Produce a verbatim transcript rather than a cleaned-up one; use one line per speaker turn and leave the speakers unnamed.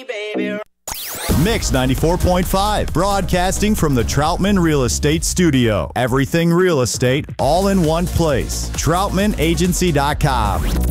me, baby.
Mix ninety-four point five, broadcasting from the Troutman Real Estate Studio. Everything real estate, all in one place. troutman agency dot com.